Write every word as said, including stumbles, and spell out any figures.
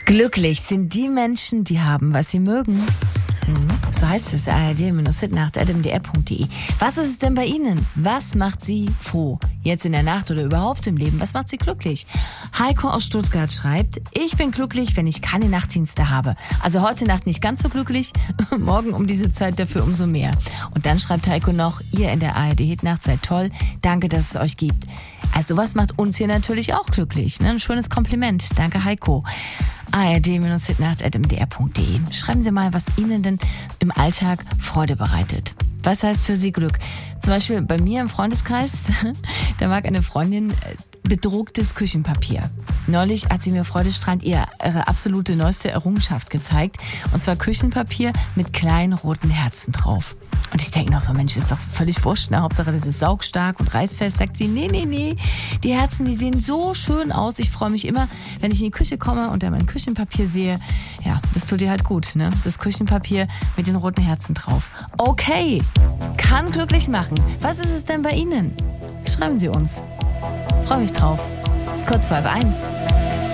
Glücklich sind die Menschen, die haben, was sie mögen. So heißt es, A R D Hitnacht at m d r punkt d e. Was ist es denn bei Ihnen? Was macht Sie froh? Jetzt in der Nacht oder überhaupt im Leben? Was macht Sie glücklich? Heiko aus Stuttgart schreibt, ich bin glücklich, wenn ich keine Nachtdienste habe. Also heute Nacht nicht ganz so glücklich, morgen um diese Zeit dafür umso mehr. Und dann schreibt Heiko noch, ihr in der A R D Hitnacht seid toll, danke, dass es euch gibt. Also was macht uns hier natürlich auch glücklich, ne? Ein schönes Kompliment. Danke, Heiko. A R D Hitnacht at m d r punkt d e. Schreiben Sie mal, was Ihnen denn im Alltag Freude bereitet. Was heißt für Sie Glück? Zum Beispiel bei mir im Freundeskreis, da mag eine Freundin bedrucktes Küchenpapier. Neulich hat sie mir freudestrahlend ihre, ihre absolute neueste Errungenschaft gezeigt. Und zwar Küchenpapier mit kleinen roten Herzen drauf. Und ich denke noch so, Mensch, ist doch völlig wurscht, ne? Hauptsache das ist saugstark und reißfest. Sagt sie, nee, nee, nee, die Herzen, die sehen so schön aus. Ich freue mich immer, wenn ich in die Küche komme und da mein Küchenpapier sehe. Ja, das tut dir halt gut, ne? Das Küchenpapier mit den roten Herzen drauf. Okay, kann glücklich machen. Was ist es denn bei Ihnen? Schreiben Sie uns. Freue mich drauf. Ist kurz vor halb eins.